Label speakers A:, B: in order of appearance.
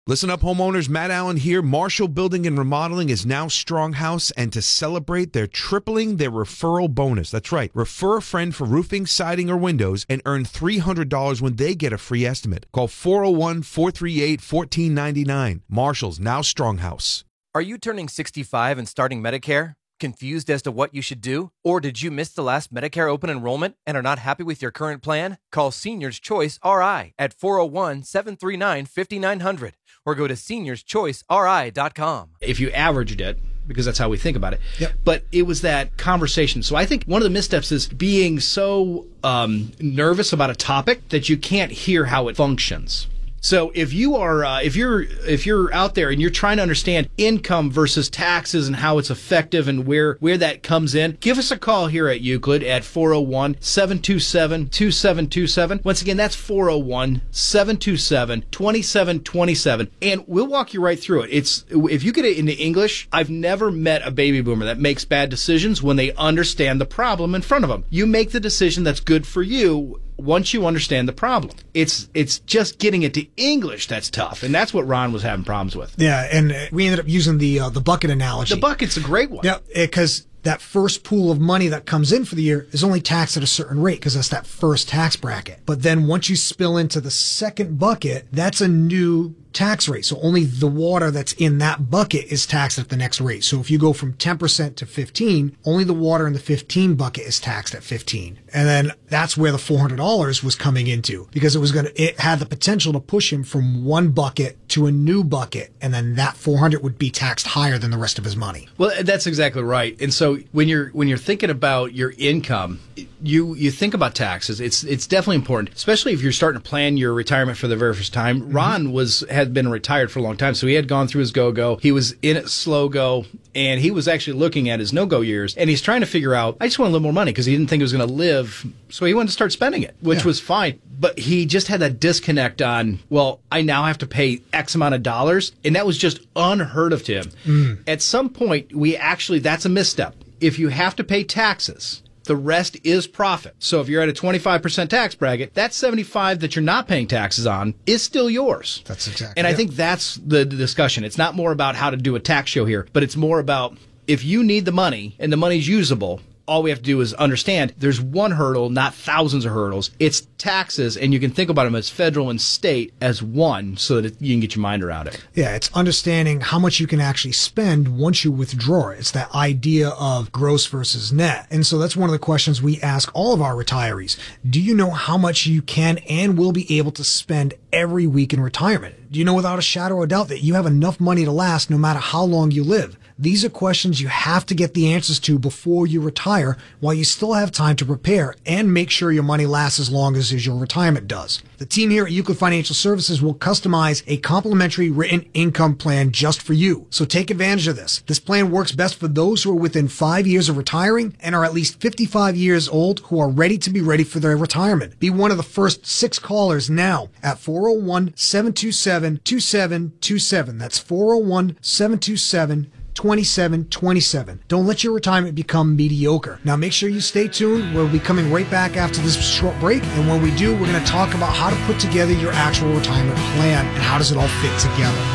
A: Listen up, homeowners. Matt Allen here. Marshall Building and Remodeling is now Stronghouse, and to celebrate, they're tripling their referral bonus. That's right. Refer a friend for roofing, siding, or windows and earn $300 when they get a free estimate. Call 401-438-1499. Marshall's now Stronghouse.
B: Are you turning 65 and starting Medicare? Confused as to what you should do? Or did you miss the last Medicare open enrollment and are not happy with your current plan? Call Seniors Choice RI at 401-739-5900 or go to seniorschoiceri.com.
C: If you averaged it, because that's how we think about it.
D: Yep.
C: But it was that conversation. So I think one of the missteps is being so nervous about a topic that you can't hear how it functions. So if you are if you're out there and you're trying to understand income versus taxes and how it's effective and where that comes in, give us a call here at Euclid at 401-727-2727. Once again, that's 401-727-2727, and we'll walk you right through it. It's if you get it into English, I've never met a baby boomer that makes bad decisions when they understand the problem in front of them. You make the decision that's good for you once you understand the problem. It's just getting it to English that's tough, and that's what Ron was having problems with.
D: Yeah, and we ended up using the bucket analogy.
C: The bucket's a great one.
D: Yeah, because that first pool of money that comes in for the year is only taxed at a certain rate because that's that first tax bracket. But then once you spill into the second bucket, that's a new tax rate. So only the water that's in that bucket is taxed at the next rate. So if you go from 10% to 15, only the water in the 15 bucket is taxed at 15. And then that's where the $400 was coming into, because it had the potential to push him from one bucket to a new bucket. And then that 400 would be taxed higher than the rest of his money.
C: Well, that's exactly right. And so when you're thinking about your income, you think about taxes. It's definitely important, especially if you're starting to plan your retirement for the very first time. Ron had been retired for a long time, so he had gone through his go-go. He was in it slow-go, and he was actually looking at his no-go years, and he's trying to figure out, I just want a little more money, because he didn't think he was going to live, so he wanted to start spending it, which was fine. But he just had that disconnect on, well, I now have to pay X amount of dollars, and that was just unheard of to him. At some point, that's a misstep. If you have to pay taxes, the rest is profit. So if you're at a 25% tax bracket, that 75 that you're not paying taxes on is still yours.
D: That's exactly.
C: And I think that's the discussion. It's not more about how to do a tax show here, but it's more about if you need the money and the money's usable, all we have to do is understand there's one hurdle, not thousands of hurdles. It's taxes, and you can think about them as federal and state as one so that you can get your mind around it.
D: Yeah, it's understanding how much you can actually spend once you withdraw it. It's that idea of gross versus net. And so that's one of the questions we ask all of our retirees. Do you know how much you can and will be able to spend every week in retirement? Do you know without a shadow of a doubt that you have enough money to last no matter how long you live? These are questions you have to get the answers to before you retire, while you still have time to prepare and make sure your money lasts as long as your retirement does. The team here at Euclid Financial Services will customize a complimentary written income plan just for you. So take advantage of this. This plan works best for those who are within 5 years of retiring and are at least 55 years old who are ready to be ready for their retirement. Be one of the first 6 callers now at 401-727-2727. That's 401-727-2727. 2727. Don't let your retirement become mediocre. Now make sure you stay tuned. We'll be coming right back after this short break. And when we do, we're going to talk about how to put together your actual retirement plan and how does it all fit together.